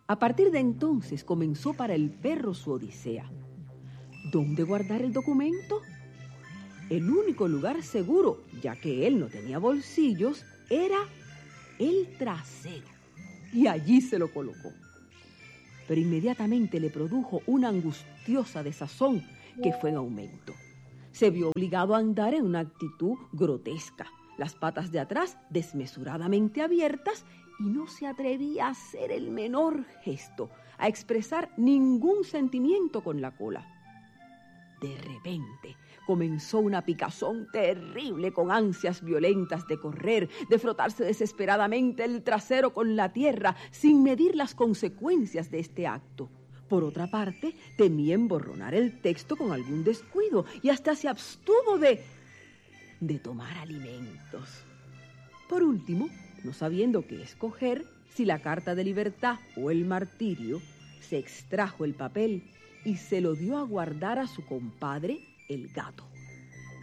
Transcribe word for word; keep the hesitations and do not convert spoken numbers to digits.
A partir de entonces comenzó para el perro su odisea. ¿Dónde guardar el documento? El único lugar seguro, ya que él no tenía bolsillos, era el trasero. Y allí se lo colocó. Pero inmediatamente le produjo una angustiosa desazón que fue en aumento. Se vio obligado a andar en una actitud grotesca, las patas de atrás desmesuradamente abiertas, y no se atrevía a hacer el menor gesto, a expresar ningún sentimiento con la cola. De repente comenzó una picazón terrible, con ansias violentas de correr, de frotarse desesperadamente el trasero con la tierra, sin medir las consecuencias de este acto. Por otra parte, temía emborronar el texto con algún descuido y hasta se abstuvo de, de tomar alimentos. Por último, no sabiendo qué escoger, si la carta de libertad o el martirio, se extrajo el papel y se lo dio a guardar a su compadre, el gato.